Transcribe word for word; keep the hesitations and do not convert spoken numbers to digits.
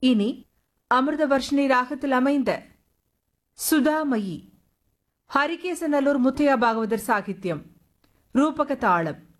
இனி அமிர்தவர்ஷினி ராகத்தில் அமைந்த சுதாமயி, ஹரிகேசநல்லூர் முத்தையா பாகவதர் சாகித்யம், ரூபக தாளம்.